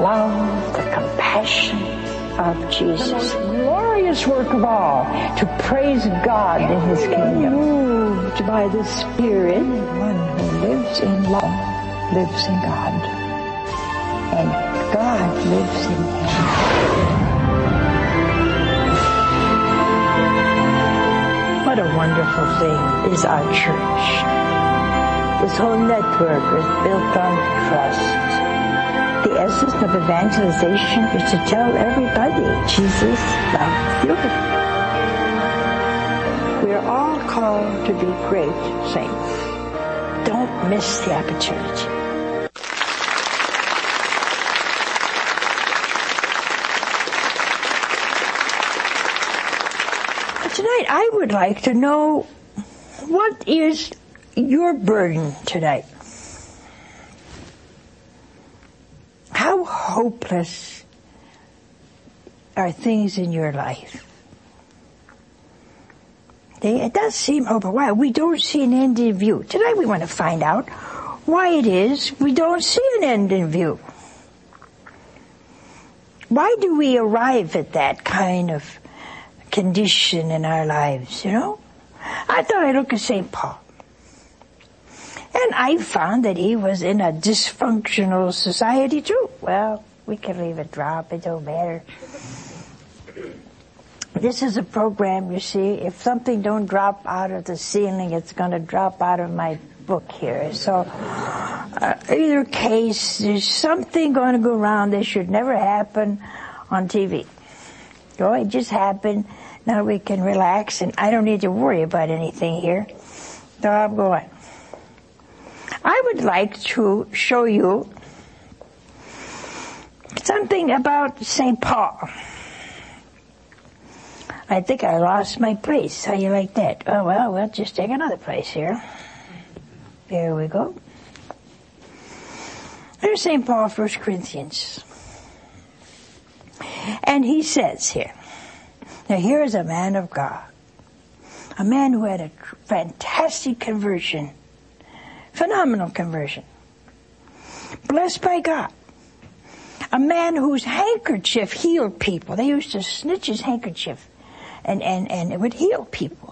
love, the compassion of Jesus. The most glorious work of all, to praise God in His kingdom. Moved by the Spirit, one who lives in love lives in God, and God lives in him. What a wonderful thing is our church. This whole network is built on trust. The essence of evangelization is to tell everybody Jesus loves you. We're all called to be great saints. Don't miss the opportunity. Tonight, I would like to know, what is your burden tonight? How hopeless are things in your life? It does seem hopeless. Why? We don't see an end in view. Tonight we want to find out why it is we don't see an end in view. Why do we arrive at that kind of condition in our lives, you know? I thought I'd look at St. Paul. And I found that he was in a dysfunctional society too. Well, we can leave it drop, it don't matter. This is a program, you see. If something don't drop out of the ceiling, it's going to drop out of my book here. So, either case, there's something going to go around that should never happen on TV. Oh, it just happened. Now we can relax, and I don't need to worry about anything here. So I'm going. I would like to show you something about St. Paul. I think I lost my place. How you like that? Oh, well, we'll just take another place here. There we go. There's St. Paul, 1 Corinthians. And he says here, now here is a man of God, a man who had a fantastic conversion, phenomenal conversion, blessed by God, a man whose handkerchief healed people. They used to snitch his handkerchief, and it would heal people.